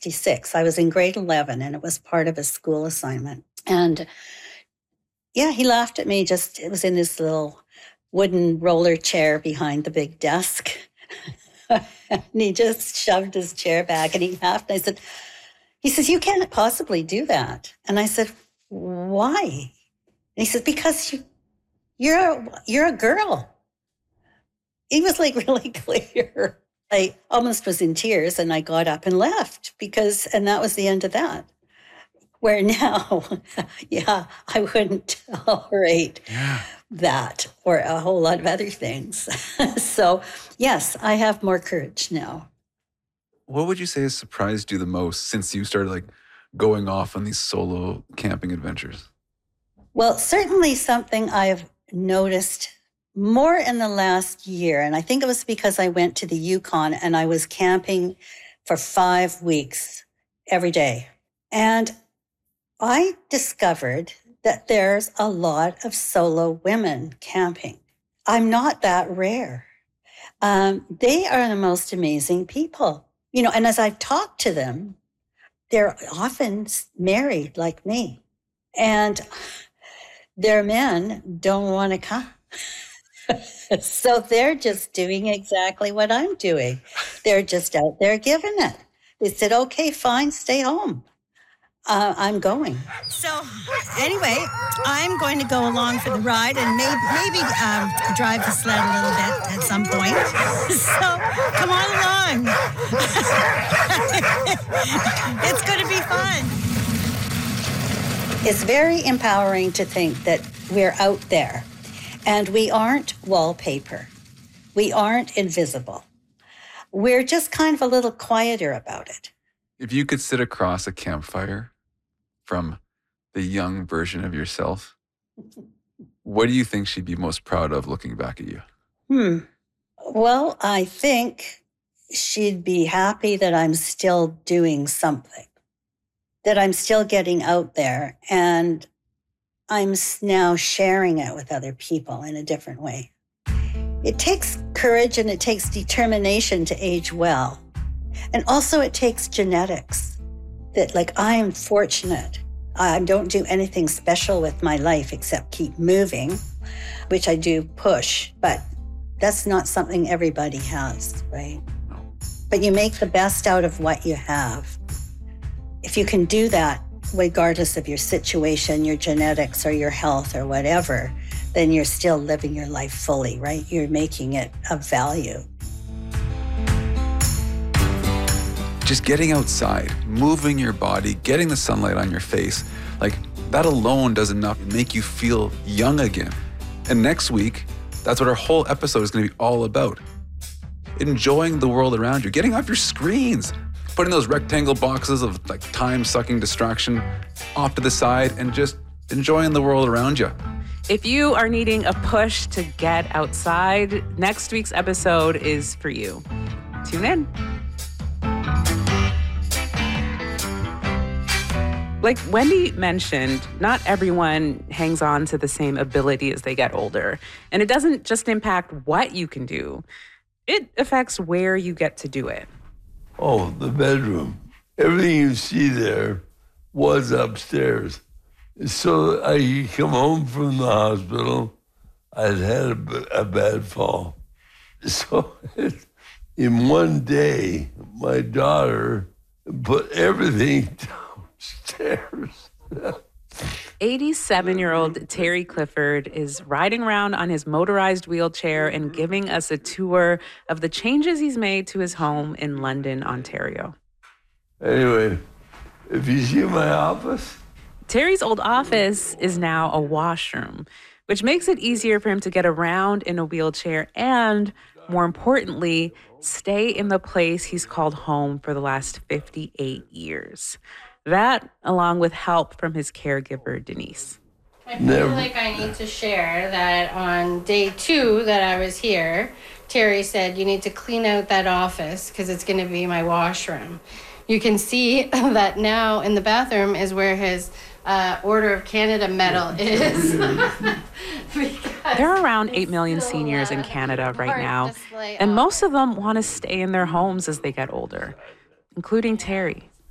1966. I was in grade 11, and it was part of a school assignment. And yeah, he laughed at me. It was in this little wooden roller chair behind the big desk. And he just shoved his chair back and he laughed. And he says, you can't possibly do that. And I said, why? And he said, because you're a girl. He was like really clear. I almost was in tears and I got up and left and that was the end of that. Where now, yeah, I wouldn't tolerate that or a whole lot of other things. So, yes, I have more courage now. What would you say has surprised you the most since you started going off on these solo camping adventures? Well, certainly something I've noticed more in the last year, and I think it was because I went to the Yukon and I was camping for 5 weeks every day. And I discovered that there's a lot of solo women camping. I'm not that rare. They are the most amazing people. And as I've talked to them, they're often married like me. And their men don't want to come. So they're just doing exactly what I'm doing. They're just out there giving it. They said, okay, fine, stay home. I'm going. So anyway, I'm going to go along for the ride and maybe drive the sled a little bit at some point. So come on along. It's going to be fun. It's very empowering to think that we're out there and we aren't wallpaper. We aren't invisible. We're just kind of a little quieter about it. If you could sit across a campfire from the young version of yourself, what do you think she'd be most proud of looking back at you? Well, I think she'd be happy that I'm still doing something, that I'm still getting out there and I'm now sharing it with other people in a different way. It takes courage and it takes determination to age well. And also it takes genetics. That I am fortunate. I don't do anything special with my life except keep moving, which I do push, but that's not something everybody has, right? But you make the best out of what you have. If you can do that, regardless of your situation, your genetics or your health or whatever, then you're still living your life fully, right? You're making it of value. Just getting outside, moving your body, getting the sunlight on your face, that alone does enough to make you feel young again. And next week, that's what our whole episode is going to be all about. Enjoying the world around you, getting off your screens, putting those rectangle boxes of time-sucking distraction off to the side and just enjoying the world around you. If you are needing a push to get outside, next week's episode is for you. Tune in. Like Wendy mentioned, not everyone hangs on to the same ability as they get older. And it doesn't just impact what you can do. It affects where you get to do it. Oh, the bedroom. Everything you see there was upstairs. So I come home from the hospital. I'd had a bad fall. So in one day, my daughter put everything downstairs. 87-year-old Terry Clifford is riding around on his motorized wheelchair and giving us a tour of the changes he's made to his home in London, Ontario. Anyway, if you see my office. Terry's old office is now a washroom, which makes it easier for him to get around in a wheelchair and, more importantly, stay in the place he's called home for the last 58 years. That, along with help from his caregiver, Denise. I feel like I need to share that on day 2 that I was here, Terry said, you need to clean out that office because it's going to be my washroom. You can see that now in the bathroom is where his Order of Canada medal is. There are around 8 million seniors in Canada right now, and most of them want to stay in their homes as they get older, including Terry.